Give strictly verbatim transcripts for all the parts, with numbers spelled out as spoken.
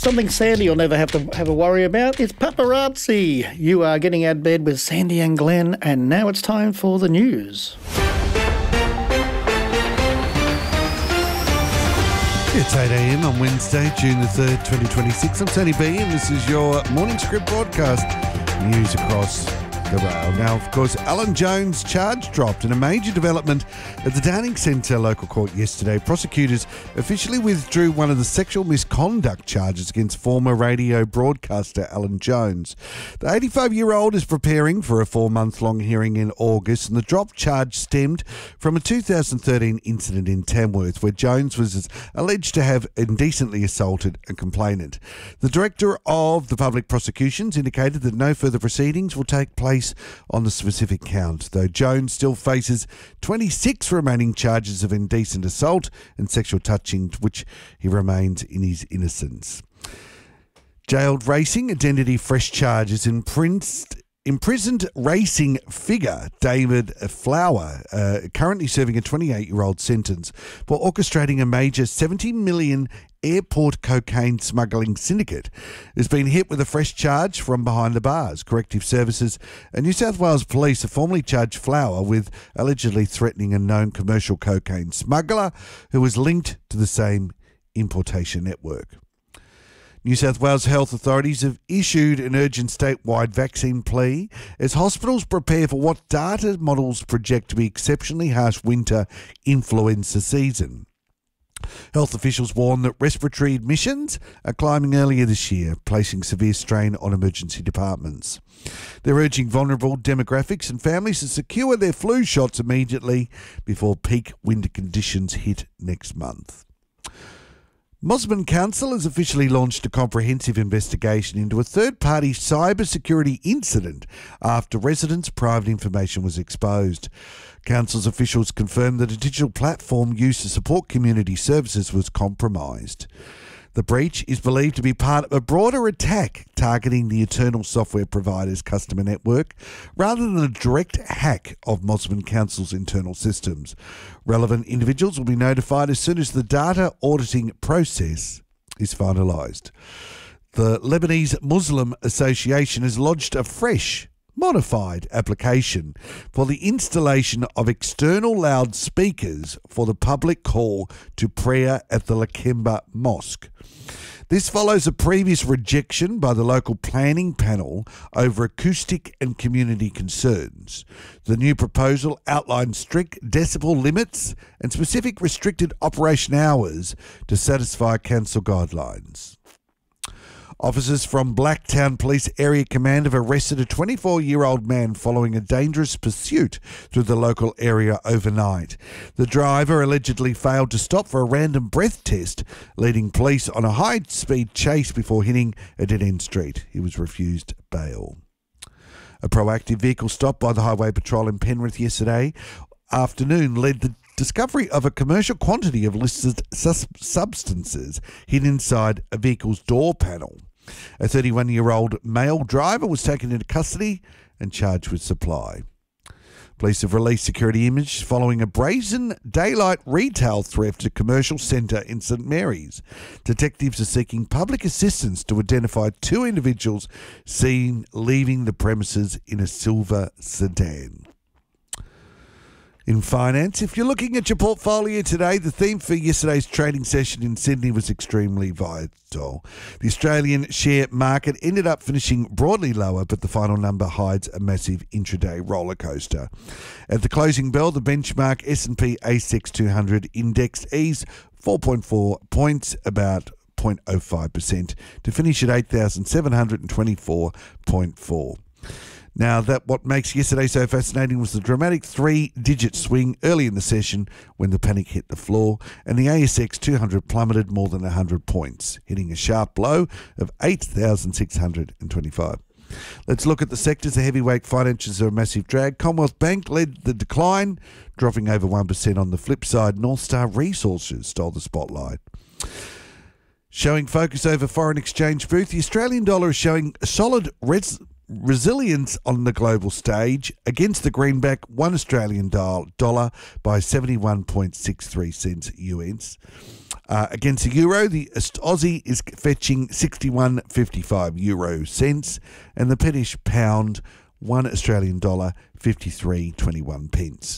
Something Sandy will never have to have a worry about. It's paparazzi. You are getting out of bed with Sandy and Glenn, and now it's time for the news. It's eight a m on Wednesday, June the third, twenty twenty-six. I'm Tony B, and this is your Morning Script broadcast. News across the rail. Now, of course, Alan Jones' charge dropped in a major development at the Downing Centre local court yesterday. Prosecutors officially withdrew one of the sexual misconduct charges against former radio broadcaster Alan Jones. The eighty-five-year-old is preparing for a four-month-long hearing in August, and the drop charge stemmed from a two thousand thirteen incident in Tamworth where Jones was alleged to have indecently assaulted a complainant. The director of the public prosecutions indicated that no further proceedings will take place on the specific count, though Jones still faces twenty-six remaining charges of indecent assault and sexual touching, which he remains in his innocence. Jailed racing identity fresh charges in Prince. Imprisoned racing figure David Flower, uh, currently serving a twenty-eight-year-old sentence for orchestrating a major seventy million dollars airport cocaine smuggling syndicate, has been hit with a fresh charge from behind the bars. Corrective Services and New South Wales Police have formally charged Flower with allegedly threatening a known commercial cocaine smuggler who was linked to the same importation network. New South Wales health authorities have issued an urgent statewide vaccine plea as hospitals prepare for what data models project to be exceptionally harsh winter influenza season. Health officials warn that respiratory admissions are climbing earlier this year, placing severe strain on emergency departments. They're urging vulnerable demographics and families to secure their flu shots immediately before peak winter conditions hit next month. Mosman Council has officially launched a comprehensive investigation into a third-party cybersecurity incident after residents' private information was exposed. Council's officials confirmed that a digital platform used to support community services was compromised. The breach is believed to be part of a broader attack targeting the Eternal Software Provider's customer network rather than a direct hack of Mosman Council's internal systems. Relevant individuals will be notified as soon as the data auditing process is finalised. The Lebanese Muslim Association has lodged a fresh modified application for the installation of external loudspeakers for the public call to prayer at the Lakemba Mosque. This follows a previous rejection by the local planning panel over acoustic and community concerns. The new proposal outlines strict decibel limits and specific restricted operation hours to satisfy council guidelines. Officers from Blacktown Police Area Command have arrested a twenty-four-year-old man following a dangerous pursuit through the local area overnight. The driver allegedly failed to stop for a random breath test, leading police on a high-speed chase before hitting a dead-end street. He was refused bail. A proactive vehicle stop by the Highway Patrol in Penrith yesterday afternoon led the discovery of a commercial quantity of listed sus- substances hidden inside a vehicle's door panel. A thirty-one-year-old male driver was taken into custody and charged with supply. Police have released security images following a brazen daylight retail theft at a commercial centre in St Mary's. Detectives are seeking public assistance to identify two individuals seen leaving the premises in a silver sedan. In finance, if you're looking at your portfolio today, the theme for yesterday's trading session in Sydney was extremely vital. The Australian share market ended up finishing broadly lower, but the final number hides a massive intraday roller coaster. At the closing bell, the benchmark S and P A S X two hundred index eased four point four points, about zero point zero five percent, to finish at eight thousand seven hundred twenty-four point four. Now, that what makes yesterday so fascinating was the dramatic three-digit swing early in the session when the panic hit the floor, and the A S X two hundred plummeted more than one hundred points, hitting a sharp low of eight thousand six hundred twenty-five. Let's look at the sectors. The heavyweight financials are a massive drag. Commonwealth Bank led the decline, dropping over one percent. On the flip side, North Star Resources stole the spotlight. Showing focus over foreign exchange booth, the Australian dollar is showing a solid res- resilience on the global stage against the greenback, one Australian dollar by seventy-one point six three cents U S. Uh, against the euro, the Aussie is fetching sixty-one fifty-five euro cents, and the British pound, one Australian dollar, fifty-three twenty-one pence.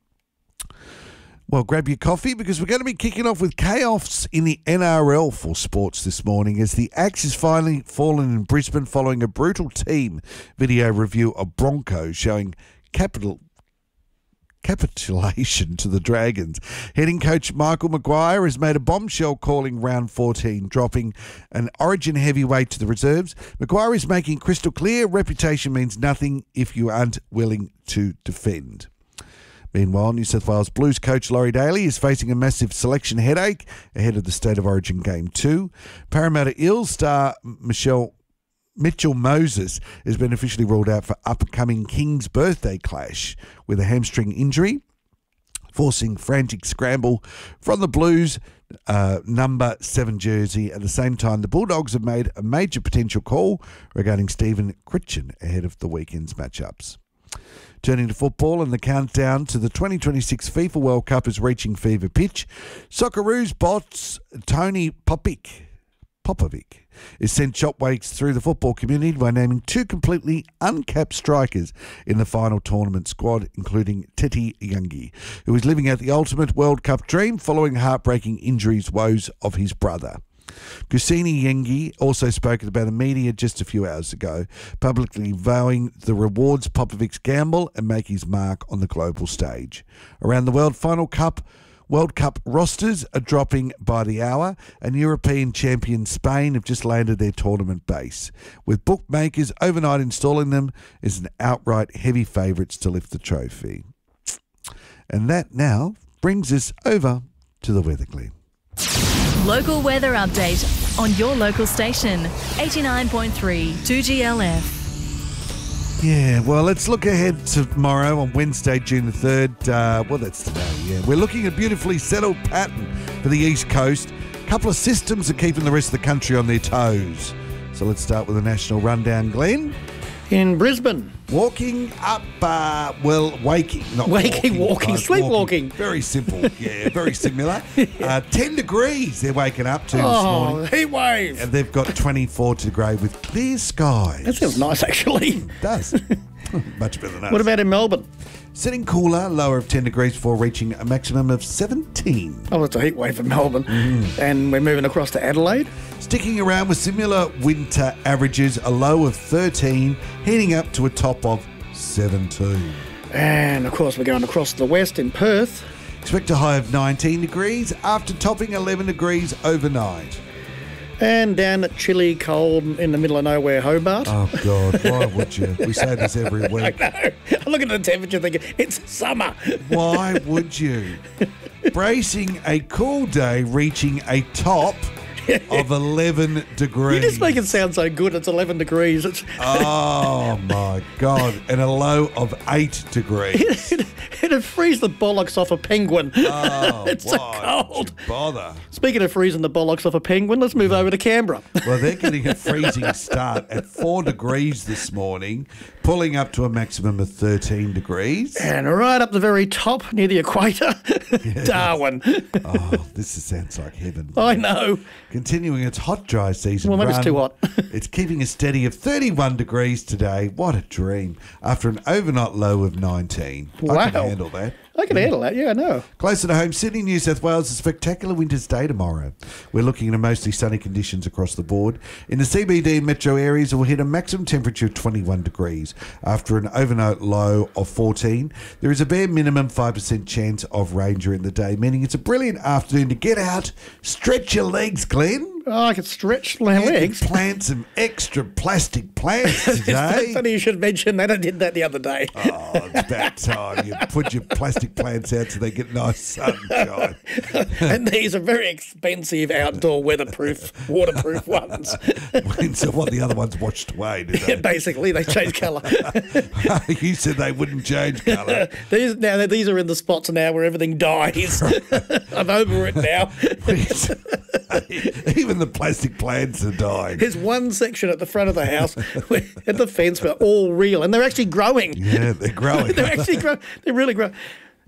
Well, grab your coffee because we're going to be kicking off with chaos in the N R L for sports this morning as the axe has finally fallen in Brisbane following a brutal team video review of Broncos showing capital capitulation to the Dragons. Heading coach Michael Maguire has made a bombshell calling round fourteen, dropping an Origin heavyweight to the reserves. Maguire is making crystal clear reputation means nothing if you aren't willing to defend. Meanwhile, New South Wales Blues coach Laurie Daly is facing a massive selection headache ahead of the State of Origin Game two. Parramatta Eels star Michelle Mitchell Moses has been officially ruled out for upcoming King's birthday clash with a hamstring injury, forcing frantic scramble from the Blues uh, number seven jersey. At the same time, the Bulldogs have made a major potential call regarding Stephen Critchin ahead of the weekend's matchups. Turning to football, and the countdown to the twenty twenty-six FIFA World Cup is reaching fever pitch. Socceroos boss Tony Popic, Popovic is sent shockwaves through the football community by naming two completely uncapped strikers in the final tournament squad, including Teti Youngie, who is living out the ultimate World Cup dream following heartbreaking injuries woes of his brother. Kusini Yengi also spoke about the media just a few hours ago, publicly vowing the rewards Popovic's gamble and make his mark on the global stage. Around the world, final cup World Cup rosters are dropping by the hour, and European champion Spain have just landed their tournament base, with bookmakers overnight installing them as an outright heavy favourites to lift the trophy. And that now brings us over to the weather, Glenn. Local weather update on your local station, eighty-nine point three two G L F. Yeah, well, let's look ahead to tomorrow on Wednesday, June the third. Uh, well, that's today, yeah. We're looking at a beautifully settled pattern for the East Coast. A couple of systems are keeping the rest of the country on their toes. So let's start with a national rundown, Glenn. In Brisbane. Walking up, uh, well, waking, not waking, walking. walking, sleepwalking. Very simple, yeah, very similar. Uh, ten degrees they're waking up to oh, this morning. Heat wave. And they've got twenty-four degree with clear skies. That sounds nice, actually. It does. Much better than us. What about in Melbourne? Sitting cooler, lower of ten degrees before reaching a maximum of seventeen. Oh, it's a heat wave in Melbourne. Mm. And we're moving across to Adelaide. Sticking around with similar winter averages, a low of thirteen, heating up to a top of seventeen. And, of course, we're going across the west in Perth. Expect a high of nineteen degrees after topping eleven degrees overnight. And down at chilly, cold, in the middle of nowhere, Hobart. Oh, God, why would you? We say this every week. I know. I look at the temperature thinking, it's summer. Why would you? Bracing a cool day, reaching a top of eleven degrees. You just make it sound so good. It's eleven degrees. It's oh, my God. And a low of eight degrees. it, it'd freeze the bollocks off a penguin. Oh, it's why so cold. would you bother? Speaking of freezing the bollocks off a penguin, let's move over to Canberra. Well, they're getting a freezing start at four degrees this morning, pulling up to a maximum of thirteen degrees. And right up the very top, near the equator, yes. Darwin. Oh, this is, sounds like heaven. I know. Continuing its hot, dry season Well, maybe run, it's too hot. It's keeping a steady of thirty-one degrees today. What a dream. After an overnight low of nineteen. Wow. I can handle that. I can handle that, yeah, I know. Closer to home, Sydney, New South Wales, a spectacular winter's day tomorrow. We're looking at mostly sunny conditions across the board. In the C B D and metro areas, it will hit a maximum temperature of twenty-one degrees. After an overnight low of fourteen, there is a bare minimum five percent chance of rain during the day, meaning it's a brilliant afternoon to get out, stretch your legs, Glenn. Oh, I could stretch my and legs. Plant some extra plastic plants today. It's funny you should mention that. I did that the other day. Oh, it's about time you put your plastic plants out so they get nice sunshine. And these are very expensive outdoor weatherproof, waterproof ones. So what, the other ones washed away, did they? Yeah, basically, they change colour. You said they wouldn't change colour. These now these are in the spots now where everything dies. I'm over it now. Even the plastic plants are dying. There's one section at the front of the house where, at the fence where all real, and they're actually growing. Yeah, they're growing. they're actually growing. They're really growing.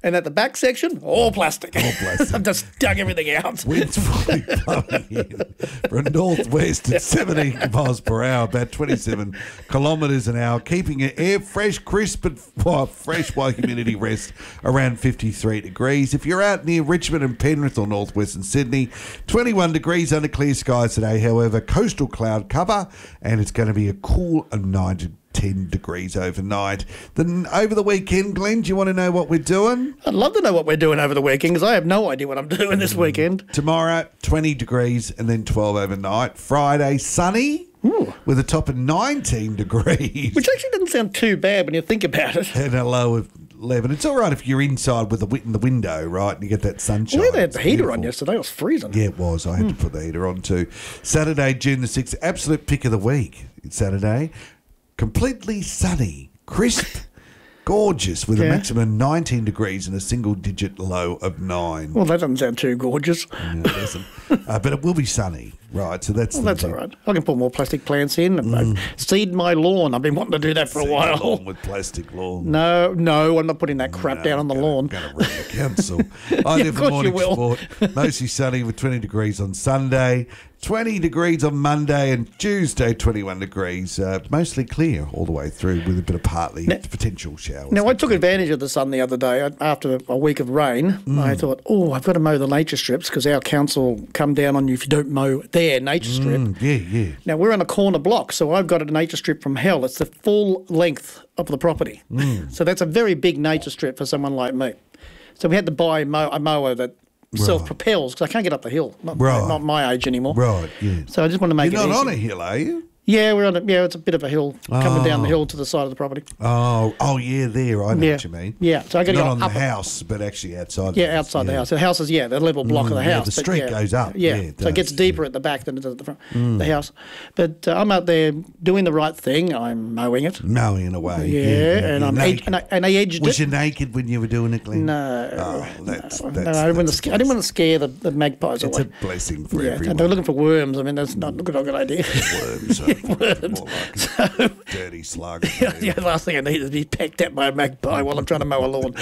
And at the back section, all plastic. All plastic. I've just dug everything out. Winds fully blowing in from northwest at seventeen miles per hour, about twenty-seven kilometres an hour, keeping it air fresh, crisp, and well, fresh while humidity rests around fifty-three degrees. If you're out near Richmond and Penrith or northwestern Sydney, twenty-one degrees under clear skies today. However, coastal cloud cover, and it's going to be a cool nine to ten degrees overnight. Then over the weekend, Glenn, do you want to know what we're doing? I'd love to know what we're doing over the weekend because I have no idea what I'm doing this weekend. Tomorrow, twenty degrees and then twelve overnight. Friday, sunny Ooh. with a top of nineteen degrees. Which actually doesn't sound too bad when you think about it. And a low of eleven. It's all right if you're inside with the wit in the window, right, and you get that sunshine. We had It's the heater beautiful. on yesterday. It was freezing. Yeah, it was. I had to put the heater on too. Saturday, June the sixth, absolute pick of the week. It's Saturday. Completely sunny, crisp, gorgeous, with Yeah. a maximum nineteen degrees and a single-digit low of nine. Well, that doesn't sound too gorgeous. No, it doesn't. uh, but it will be sunny, right? So that's Well, the that's all thing. right. I can put more plastic plants in. Mm. Seed my lawn. I've been wanting to do that for a Seed while. lawn with plastic lawn. No, no, I'm not putting that crap No, down on the gonna, lawn. Going to run the council. I Yeah, live of for course morning you will. sport. Mostly sunny with twenty degrees on Sunday, twenty degrees on Monday, and Tuesday twenty-one degrees. Uh, mostly clear all the way through with a bit of partly Now- potential showers. Now, I took advantage of the sun the other day. After a week of rain, Mm. I thought, oh, I've got to mow the nature strips because our council come down on you if you don't mow their nature strip. Mm, yeah, yeah. Now, we're on a corner block, so I've got a nature strip from hell. It's the full length of the property. Mm. So that's a very big nature strip for someone like me. So we had to buy mow- a mower that self-propels because I can't get up the hill. Not, Right. not my age anymore. Right, yeah. So I just want to make You're it not easy. on a hill, are you? Yeah, we're on a, yeah, it's a bit of a hill coming down the Oh. hill to the side of the property. Oh, oh yeah, there. I know Yeah. what you mean. Yeah, so I gotta Not go on up- the house, but actually outside. Yeah, the house. outside the yeah. house. The house is, yeah, the level block of the Mm, yeah, house. the but street yeah, goes up. Yeah, Yeah, it so it gets does, deeper at the back than it does at the front, the house. But uh, I'm out there doing the right thing. I'm mowing it. Mowing away. Yeah, yeah, and you're I'm ed- naked. and, I, and I edged Was it. you naked when you were doing it, Glenn? No, Oh, that's, no, that's, no, I, didn't want that's to a sca- I didn't blessing. want to scare the, the magpies It's away. a blessing for Yeah, everyone. they're looking for worms. I mean, that's not a good, good idea. Worms. are More like a dirty slug. Yeah, the last thing I need is to be pecked at by a magpie while I'm trying to mow a lawn.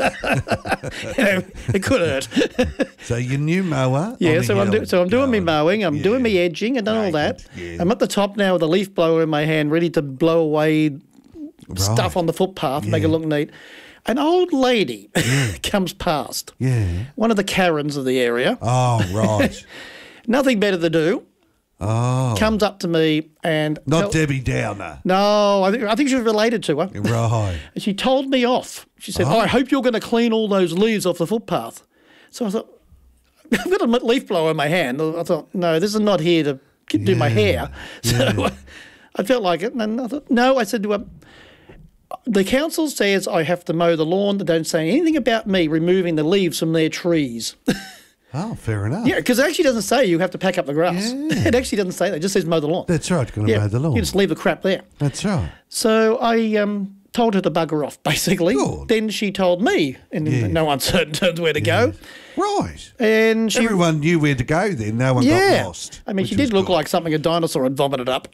You know, it could hurt. So your new mower. Yeah, on the so I'm hill do, so I'm doing me going. mowing. I'm Yeah. doing me edging and done all that. Naked, yeah. I'm at the top now with a leaf blower in my hand, ready to blow away stuff Right. on the footpath, make it Yeah. look neat. An old lady comes past. Yeah. One of the Karens of the area. Oh, right. Nothing better to do. Oh. Comes up to me and Not tell- Debbie Downer. No, I think I think she was related to her. Right. And she told me off. She said, Oh. oh, I hope you're going to clean all those leaves off the footpath. So I thought, I've got a leaf blower in my hand. I thought, no, this is not here to do my Yeah, hair. So I felt like it. And then I thought, no, I said to her, the council says I have to mow the lawn. They don't say anything about me removing the leaves from their trees. Oh, fair enough. Yeah, because it actually doesn't say you have to pack up the grass. Yeah. It actually doesn't say that. It just says mow the lawn. That's right. Going to yeah, mow the lawn. you just leave the crap there. That's right. So I um, told her to bugger off, basically. Good. Then she told me, in Yeah. no uncertain terms, where to go. Right. And she, Everyone knew where to go then. No one yeah. got lost. I mean, which she was did look good. like something a dinosaur had vomited up.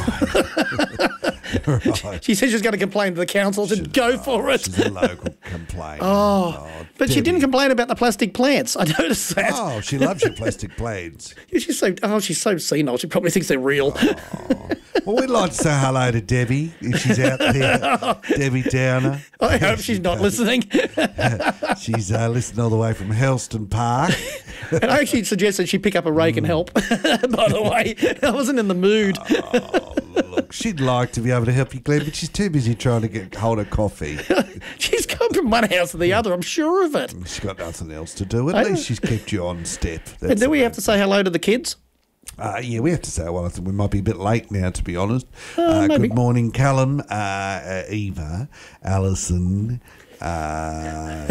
Right. right. She said she was going to complain to the council. I said, go for it. She's a local complaint. Oh, but she Debbie. didn't complain about the plastic plants. I noticed that. Oh, she loves your plastic plants. She's so oh, she's so senile. She probably thinks they're real. Well, we'd like to say hello to Debbie if she's out there. Debbie Downer. I hope she's not listening. She's uh, listening all the way from Helston Park. And I actually suggested she pick up a rake and help. By the way, I wasn't in the mood. Oh, look, she'd like to be able to help you, Glenn, but she's too busy trying to get hold of coffee. She's gone from one house to the other. I'm sure of it. She's got nothing else to do. At I least know. she's kept you on step. That's And do we the have to say hello to the kids? Uh, yeah, we have to say, well, I think we might be a bit late now, to be honest. Uh, Uh, maybe. good morning, Callum, uh, uh, Eva, Alison, uh,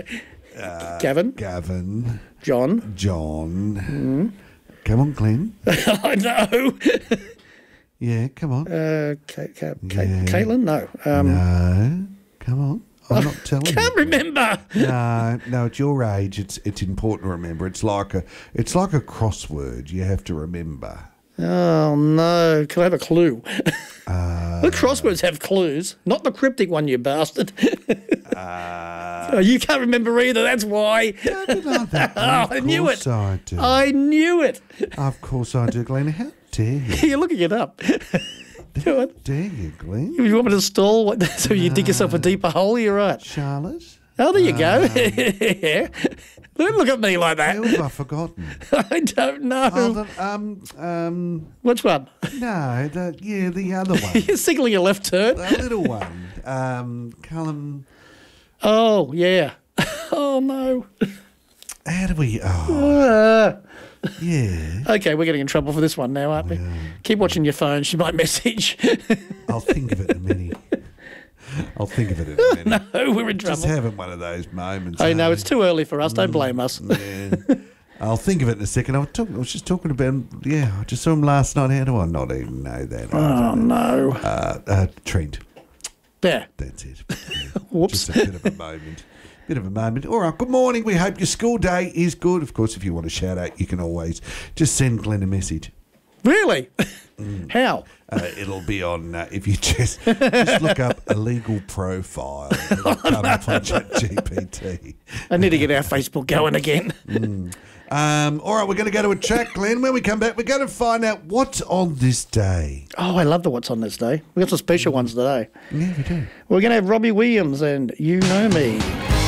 Gavin, Gavin, John. John. Mm-hmm. Come on, Glenn. I know. Yeah, come on. Uh, Ka- Ka- Ka- Yeah. Caitlin? No. Um, no, come on. I'm not telling Can't you. remember. No, no, at your age, it's it's important to remember. It's like a it's like a crossword. You have to remember. Oh, no. Can I have a clue? Uh, the crosswords have clues. Not the cryptic one, you bastard. Uh, Oh, you can't remember either. That's why. don't be like that, Glenn. Oh, Of I knew course it. I do. I knew it. Of course I do, Glenn. How dare you? You're looking it up. Do it. Dare you, Glenn? You want me to stall what, so you dig yourself a deeper hole? You're right. Charlotte? Oh, there you go. Yeah. Don't look at me like that. Who have I forgotten? I don't know. Oh, the, um, um, Which one? no, the, yeah, the other one. You're signaling a left turn. The little one. Um, Callum. Oh, yeah. Oh, no. How do we? Oh, Uh, yeah. okay, we're getting in trouble for this one now, aren't we? Keep watching your phone. She might message. I'll think of it in a minute. I'll think of it in a minute. No, we're in trouble. Just having one of those moments. I know, eh? it's too early for us. Don't blame us. Yeah. I'll think of it in a second. I was, talking, I was just talking about, yeah, I just saw him last night. How do I not even know that? Oh, no. Uh, uh, Trent. There. That's it. Whoops. Just a bit of a moment. Bit of a moment. All right, good morning. We hope your school day is good. Of course, if you want to shout out, you can always just send Glenn a message. Really? How? Uh, it'll be on, uh, if you just just look up a legal profile. It'll come up on ChatGPT. I need to get our Facebook going again. Um, all right, we're going to go to a track, Glenn. When we come back, we're going to find out what's on this day. Oh, I love the What's On This Day. We've got some special ones today. Yeah, we do. We're going to have Robbie Williams and You Know Me.